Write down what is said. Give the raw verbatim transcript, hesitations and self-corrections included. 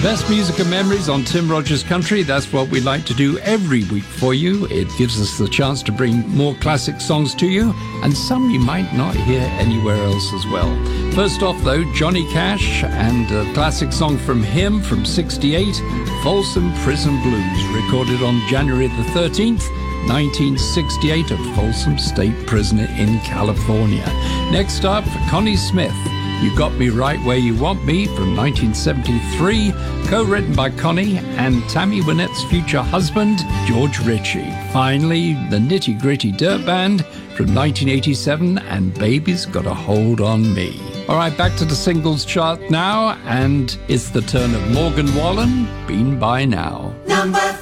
best music and memories on Tim Rogers Country. That's what we like to do every week for you. It gives us the chance to bring more classic songs to you, and some you might not hear anywhere else as well. First off, though, Johnny Cash and a classic song from him from sixty-eight, Folsom Prison Blues, recorded on January the thirteenth, nineteen sixty-eight at Folsom State Prison in California. Next up, Connie Smith, You Got Me Right Where You Want Me from nineteen seventy-three, co-written by Connie and Tammy Wynette's future husband, George Ritchie. Finally, the Nitty Gritty Dirt Band from nineteen eighty-seven and Baby's Got a Hold on Me. All right, back to the singles chart now, and it's the turn of Morgan Wallen, Been By Now. Number